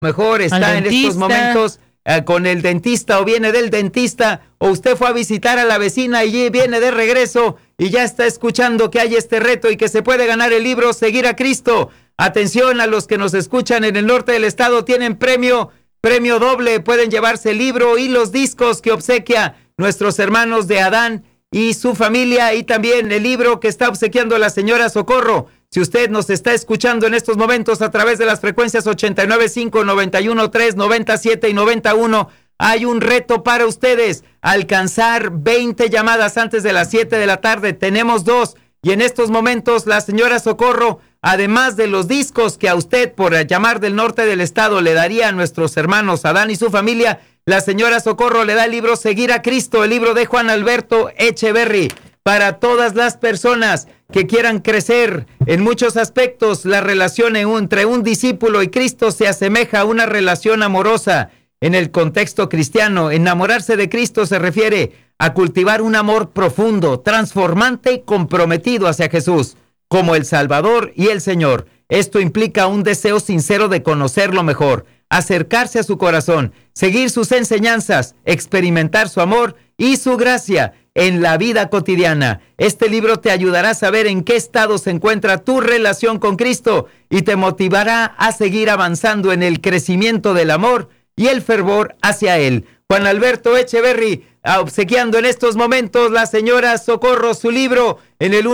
Mejor está en estos momentos con el dentista o viene del dentista, o usted fue a visitar a la vecina y viene de regreso y ya está escuchando que hay este reto y que se puede ganar el libro Seguir a Cristo. Atención a los que nos escuchan en el norte del estado, tienen premio doble, pueden llevarse el libro y los discos que obsequia nuestros hermanos de Adán y su familia, y también el libro que está obsequiando la señora Socorro. Si usted nos está escuchando en estos momentos a través de las frecuencias 89.5, 91.3, 97 y 91, hay un reto para ustedes, alcanzar 20 llamadas antes de las 7 de la tarde. Tenemos 2, y en estos momentos la señora Socorro, además de los discos que a usted por llamar del norte del estado le daría a nuestros hermanos Adán y su familia, la señora Socorro le da el libro Seguir a Cristo, el libro de Juan Alberto Echeverry. Para todas las personas que quieran crecer en muchos aspectos, la relación entre un discípulo y Cristo se asemeja a una relación amorosa. En el contexto cristiano, enamorarse de Cristo se refiere a cultivar un amor profundo, transformante y comprometido hacia Jesús, como el Salvador y el Señor. Esto implica un deseo sincero de conocerlo mejor, acercarse a su corazón, seguir sus enseñanzas, experimentar su amor y su gracia en la vida cotidiana. Este libro te ayudará a saber en qué estado se encuentra tu relación con Cristo y te motivará a seguir avanzando en el crecimiento del amor y el fervor hacia Él. Juan Alberto Echeverry, obsequiando en estos momentos la señora Socorro su libro en el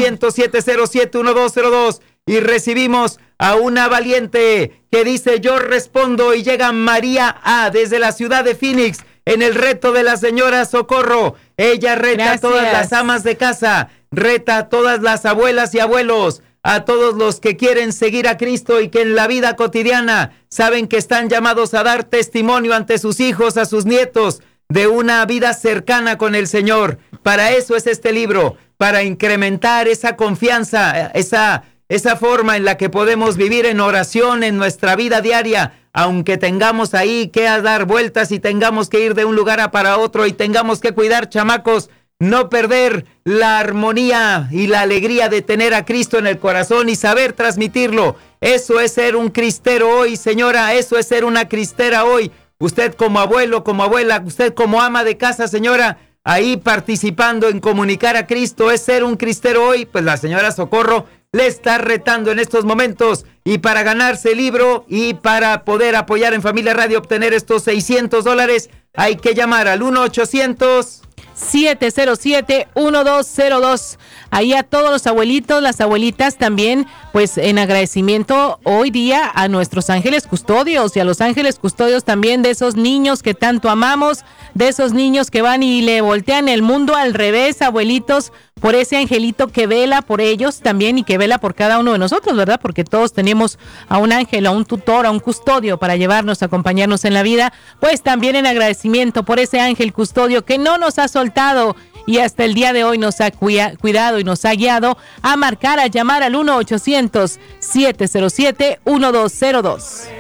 1-800-707-1202, y recibimos a una valiente que dice: yo respondo, y llega María A. desde la ciudad de Phoenix en el reto de la señora Socorro. Ella reta a todas las amas de casa, reta a todas las abuelas y abuelos, a todos los que quieren seguir a Cristo y que en la vida cotidiana saben que están llamados a dar testimonio ante sus hijos, a sus nietos, de una vida cercana con el Señor. Para eso es este libro, para incrementar esa confianza, esa forma en la que podemos vivir en oración en nuestra vida diaria, aunque tengamos ahí que dar vueltas y tengamos que ir de un lugar para otro y tengamos que cuidar chamacos, no perder la armonía y la alegría de tener a Cristo en el corazón y saber transmitirlo. Eso es ser un cristero hoy, señora, eso es ser una cristera hoy. Usted como abuelo, como abuela, usted como ama de casa, señora, ahí participando en comunicar a Cristo, es ser un cristero hoy. Pues la señora Socorro le está retando en estos momentos, y para ganarse el libro y para poder apoyar en Familia Radio, obtener estos $600, hay que llamar al 1-800-707-1202. Ahí a todos los abuelitos, las abuelitas también, pues en agradecimiento hoy día a nuestros ángeles custodios y a los ángeles custodios también de esos niños que tanto amamos, de esos niños que van y le voltean el mundo al revés, abuelitos, por ese angelito que vela por ellos también y que vela por cada uno de nosotros, ¿verdad? Porque todos tenemos a un ángel, a un tutor, a un custodio para llevarnos, acompañarnos en la vida. Pues también en agradecimiento por ese ángel custodio que no nos ha soltado y hasta el día de hoy nos ha cuidado y nos ha guiado, a marcar, a llamar al 1-800-707-1202.